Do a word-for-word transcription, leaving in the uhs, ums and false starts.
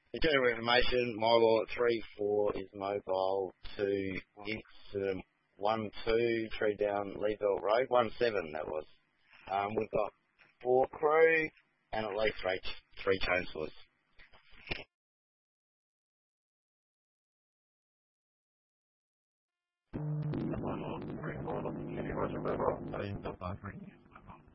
The general information, mobile at three four is mobile to incident one two, tree down Leeville Road, one seven that was. Um, we've got four crew and at least three, three chainsaws. One on three four, can you watch a mobile?